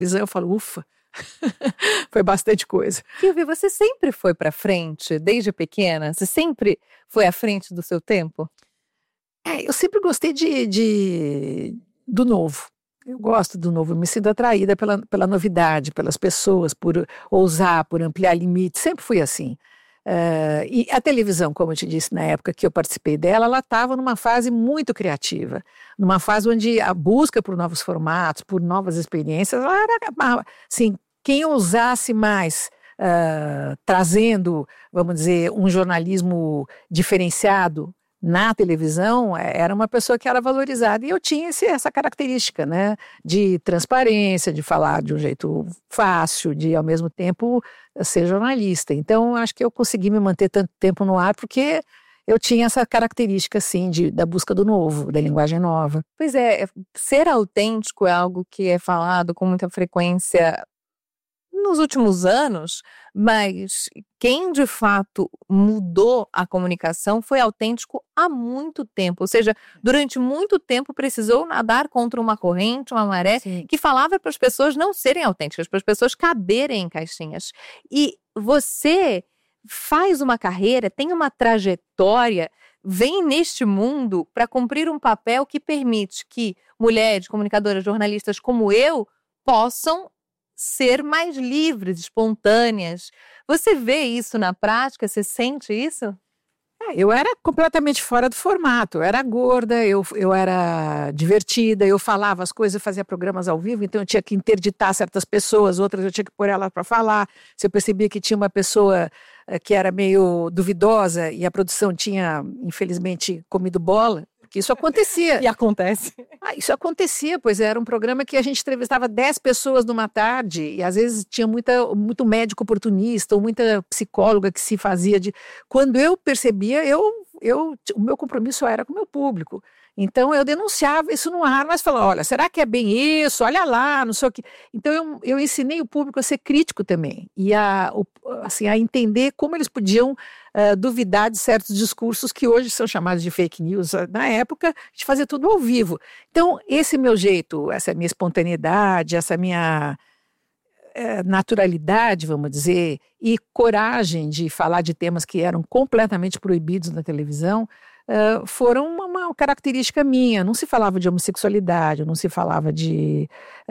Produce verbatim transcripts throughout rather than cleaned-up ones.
Eu falo, ufa, foi bastante coisa. Silvia, você sempre foi para frente, desde pequena? Você sempre foi à frente do seu tempo? É, eu sempre gostei de, de, do novo. Eu gosto do novo, eu me sinto atraída pela, pela novidade, pelas pessoas, por ousar, por ampliar limites, sempre fui assim. Uh, e a televisão, como eu te disse, na época que eu participei dela, ela estava numa fase muito criativa, numa fase onde a busca por novos formatos, por novas experiências, ela era, assim, quem ousasse mais, uh, trazendo, vamos dizer, um jornalismo diferenciado na televisão, era uma pessoa que era valorizada, e eu tinha esse, essa característica, né, de transparência, de falar de um jeito fácil, de ao mesmo tempo ser jornalista. Então acho que eu consegui me manter tanto tempo no ar porque eu tinha essa característica assim de, da busca do novo, da linguagem nova. Pois é, ser autêntico é algo que é falado com muita frequência nos últimos anos, mas quem de fato mudou a comunicação foi autêntico há muito tempo, ou seja, durante muito tempo precisou nadar contra uma corrente, uma maré, Sim. que falava para as pessoas não serem autênticas, para as pessoas caberem em caixinhas. E você faz uma carreira, tem uma trajetória, vem neste mundo para cumprir um papel que permite que mulheres, comunicadoras, jornalistas como eu possam ser mais livres, espontâneas. Você vê isso na prática? Você sente isso? É, eu era completamente fora do formato. Eu era gorda, eu, eu era divertida, eu falava as coisas, eu fazia programas ao vivo, então eu tinha que interditar certas pessoas, outras eu tinha que pôr ela para falar. Se eu percebia que tinha uma pessoa uh, que era meio duvidosa e a produção tinha, infelizmente, comido bola, que isso acontecia. E acontece. Ah, isso acontecia, pois era um programa que a gente entrevistava dez pessoas numa tarde e às vezes tinha muita, muito médico oportunista ou muita psicóloga que se fazia de... Quando eu percebia, eu, eu, o meu compromisso era com o meu público. Então eu denunciava isso no ar, mas falava, olha, será que é bem isso? Olha lá, não sei o que. Então eu, eu ensinei o público a ser crítico também e a, assim, a entender como eles podiam uh, duvidar de certos discursos que hoje são chamados de fake news. Na época, a gente fazia tudo ao vivo. Então esse meu jeito, essa minha espontaneidade, essa minha uh, naturalidade, vamos dizer, e coragem de falar de temas que eram completamente proibidos na televisão, Uh, foram uma, uma característica minha. Não se falava de homossexualidade, não se falava de,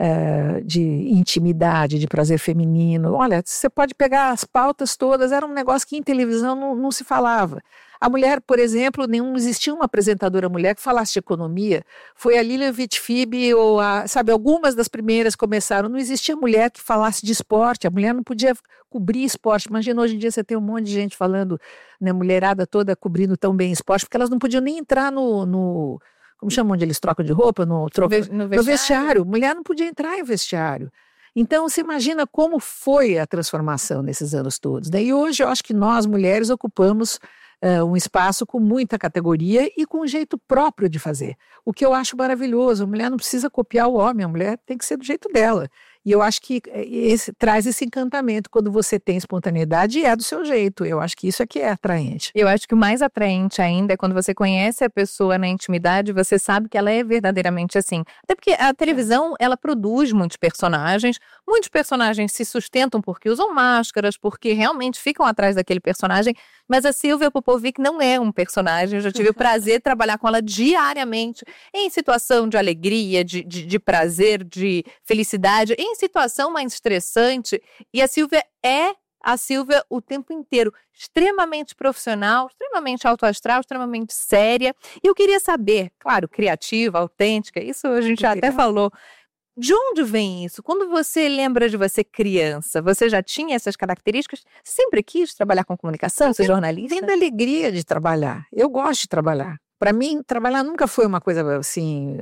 uh, de intimidade, de prazer feminino. Olha, você pode pegar as pautas todas, era um negócio que em televisão não, não se falava. A mulher, por exemplo, não existia uma apresentadora mulher que falasse de economia. Foi a Lilian Vitfib, ou a, sabe, algumas das primeiras começaram. Não existia mulher que falasse de esporte. A mulher não podia cobrir esporte. Imagina, hoje em dia você tem um monte de gente falando, né, mulherada toda cobrindo tão bem esporte, porque elas não podiam nem entrar no... no como chamam onde eles trocam de roupa? No, troca, no, vestiário. no vestiário. Mulher não podia entrar em vestiário. Então, você imagina como foi a transformação nesses anos todos. Daí hoje eu acho que nós, mulheres, ocupamos uh, um espaço com muita categoria e com um jeito próprio de fazer. O que eu acho maravilhoso, a mulher não precisa copiar o homem, a mulher tem que ser do jeito dela. E eu acho que esse, traz esse encantamento quando você tem espontaneidade e é do seu jeito. Eu acho que isso é que é atraente. Eu acho que o mais atraente ainda é quando você conhece a pessoa na intimidade, você sabe que ela é verdadeiramente assim. Até porque a televisão, ela produz muitos personagens, muitos personagens se sustentam porque usam máscaras, porque realmente ficam atrás daquele personagem, mas a Silvia Popovic não é um personagem. Eu já tive o prazer de trabalhar com ela diariamente, em situação de alegria, de, de, de prazer, de felicidade, em situação mais estressante, e a Silvia é a Silvia o tempo inteiro, extremamente profissional, extremamente autoastral, extremamente séria. E eu queria saber, claro, criativa, autêntica, isso a gente já até falou. De onde vem isso? Quando você lembra de você criança, você já tinha essas características? Sempre quis trabalhar com comunicação, ser jornalista? Vem da alegria de trabalhar. Eu gosto de trabalhar. Para mim, trabalhar nunca foi uma coisa assim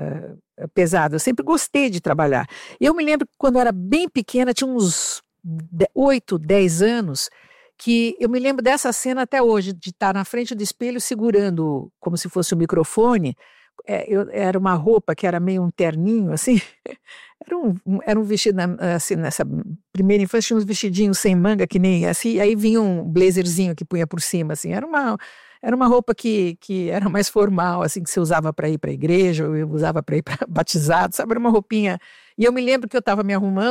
uh, pesada. Eu sempre gostei de trabalhar. E eu me lembro que quando eu era bem pequena, tinha uns oito, dez anos, que eu me lembro dessa cena até hoje, de estar na frente do espelho segurando como se fosse um microfone. É, eu, era uma roupa que era meio um terninho, assim. Era um, era um vestido, assim, nessa primeira infância, tinha uns vestidinhos sem manga, que nem assim, aí vinha um blazerzinho que punha por cima, assim. Era uma... Era uma roupa que, que era mais formal, assim, que você usava para ir para a igreja, ou eu usava para ir para batizado, sabe? Era uma roupinha. E eu me lembro que eu estava me arrumando